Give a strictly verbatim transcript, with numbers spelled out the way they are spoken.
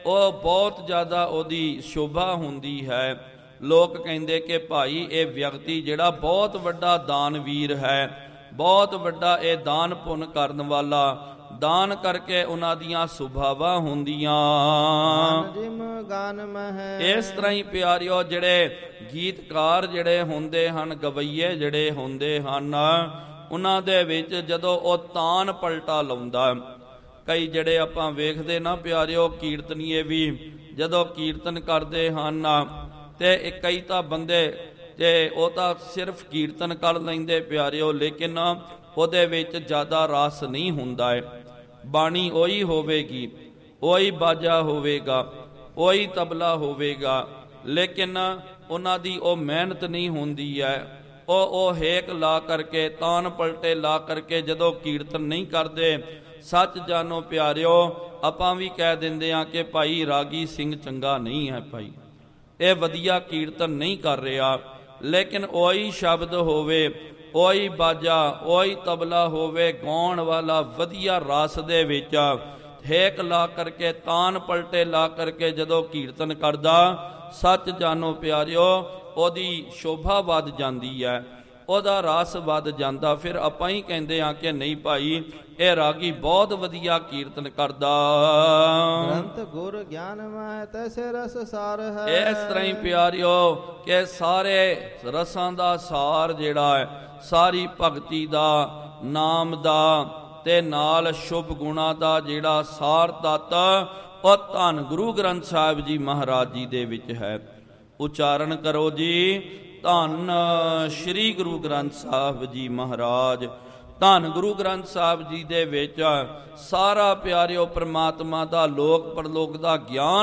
ਉਹ ਬਹੁਤ ਜ਼ਿਆਦਾ ਉਹਦੀ ਸ਼ੋਭਾ ਹੁੰਦੀ ਹੈ। ਲੋਕ ਕਹਿੰਦੇ ਕਿ ਭਾਈ ਇਹ ਵਿਅਕਤੀ ਜਿਹੜਾ ਬਹੁਤ ਵੱਡਾ ਦਾਨਵੀਰ ਹੈ, ਬਹੁਤ ਵੱਡਾ ਇਹ ਦਾਨ ਪੁੰਨ ਕਰਨ ਵਾਲਾ, ਦਾਨ ਕਰਕੇ ਉਹਨਾਂ ਦੀਆਂ ਸੁਭਾਵਾਂ ਹੁੰਦੀਆਂ। ਇਸ ਤਰ੍ਹਾਂ ਹੀ ਪਿਆਰਿਓ ਜਿਹੜੇ ਗੀਤਕਾਰ ਜਿਹੜੇ ਹੁੰਦੇ ਹਨ, ਗਵਈਏ ਜਿਹੜੇ ਹੁੰਦੇ ਹਨ, ਉਹਨਾਂ ਦੇ ਵਿੱਚ ਜਦੋਂ ਉਹ ਤਾਨ ਪਲਟਾ ਲਾਉਂਦਾ, ਕਈ ਜਿਹੜੇ ਆਪਾਂ ਵੇਖਦੇ ਨਾ ਪਿਆਰਿਓ ਕੀਰਤਨੀਏ ਵੀ ਜਦੋਂ ਕੀਰਤਨ ਕਰਦੇ ਹਨ ਤੇ ਕਈ ਤਾਂ ਬੰਦੇ ਤੇ ਉਹ ਤਾਂ ਸਿਰਫ ਕੀਰਤਨ ਕਰ ਲੈਂਦੇ ਪਿਆਰਿਓ, ਲੇਕਿਨ ਉਹਦੇ ਵਿੱਚ ਜ਼ਿਆਦਾ ਰਸ ਨਹੀਂ ਹੁੰਦਾ ਹੈ। ਬਾਣੀ ਉਹੀ ਹੋਵੇਗੀ, ਉਹੀ ਬਾਜਾ ਹੋਵੇਗਾ, ਉਹੀ ਤਬਲਾ ਹੋਵੇਗਾ, ਲੇਕਿਨ ਉਹਨਾਂ ਦੀ ਉਹ ਮਿਹਨਤ ਨਹੀਂ ਹੁੰਦੀ ਹੈ। ਉਹ ਉਹ ਹੇਕ ਲਾ ਕਰਕੇ, ਤਾਨ ਪਲਟੇ ਲਾ ਕਰਕੇ ਜਦੋਂ ਕੀਰਤਨ ਨਹੀਂ ਕਰਦੇ, ਸੱਚ ਜਾਣੋ ਪਿਆਰਿਓ, ਆਪਾਂ ਵੀ ਕਹਿ ਦਿੰਦੇ ਹਾਂ ਕਿ ਭਾਈ ਰਾਗੀ ਸਿੰਘ ਚੰਗਾ ਨਹੀਂ ਹੈ, ਭਾਈ ਇਹ ਵਧੀਆ ਕੀਰਤਨ ਨਹੀਂ ਕਰ ਰਿਹਾ। ਲੇਕਿਨ ਉਹੀ ਸ਼ਬਦ ਹੋਵੇ, ਉਹੀ ਬਾਜਾ, ਉਹੀ ਤਬਲਾ ਹੋਵੇ, ਗਾਉਣ ਵਾਲਾ ਵਧੀਆ ਰਸ ਦੇ ਵਿੱਚ ਹੇਕ ਲਾ ਕਰਕੇ, ਤਾਨ ਪਲਟੇ ਲਾ ਕਰਕੇ ਜਦੋਂ ਕੀਰਤਨ ਕਰਦਾ, ਸੱਚ ਜਾਣੋ ਪਿਆਰਿਓ ਉਹਦੀ ਸ਼ੋਭਾ ਵੱਧ ਜਾਂਦੀ ਹੈ, ਉਹਦਾ ਰਸ ਵੱਧ ਜਾਂਦਾ। ਫਿਰ ਆਪਾਂ ਹੀ ਕਹਿੰਦੇ ਹਾਂ ਕਿ ਨਹੀਂ ਭਾਈ ਇਹ ਰਾਗੀ ਬਹੁਤ ਵਧੀਆ ਕੀਰਤਨ ਕਰਦਾ। ਗ੍ਰੰਥ ਗੁਰ ਗਿਆਨ ਮਹਿ ਤੈਸੇ ਰਸ ਸਾਰ ਹੈ। ਇਸ ਤਰ੍ਹਾਂ ਹੀ ਪਿਆਰਿਓ ਕਿ ਸਾਰੇ ਰਸਾਂ ਦਾ ਸਾਰ ਜਿਹੜਾ ਹੈ, ਸਾਰੀ ਭਗਤੀ ਦਾ, ਨਾਮ ਦਾ ਤੇ ਨਾਲ ਸ਼ੁਭ ਗੁਣਾ ਦਾ ਜਿਹੜਾ ਸਾਰ ਤੱਤ, ਉਹ ਧੰਨ ਗੁਰੂ ਗ੍ਰੰਥ ਸਾਹਿਬ ਜੀ ਮਹਾਰਾਜ ਜੀ ਦੇ ਵਿੱਚ ਹੈ। ਉਚਾਰਨ ਕਰੋ ਜੀ, ਧੰਨ ਸ਼੍ਰੀ ਗੁਰੂ ਗ੍ਰੰਥ ਸਾਹਿਬ ਜੀ ਮਹਾਰਾਜ। ਧੰਨ ਗੁਰੂ ਗ੍ਰੰਥ ਸਾਹਿਬ ਜੀ ਦੇ ਵਿੱਚ ਸਾਰਾ ਪਿਆਰਿਓ ਪ੍ਰਮਾਤਮਾ ਦਾ ਲੋਕ ਪਰਲੋਕ ਦਾ ਗਿਆਨ